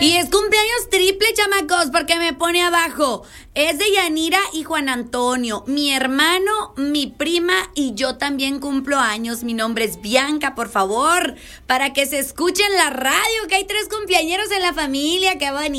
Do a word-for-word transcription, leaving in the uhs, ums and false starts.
Y es cumpleaños triple, chamacos, porque me pone abajo. Es de Yanira y Juan Antonio, mi hermano, mi prima y yo también cumplo años. Mi nombre es Bianca, por favor, para que se escuche en la radio que hay tres cumpleañeros en la familia. ¡Qué bonito!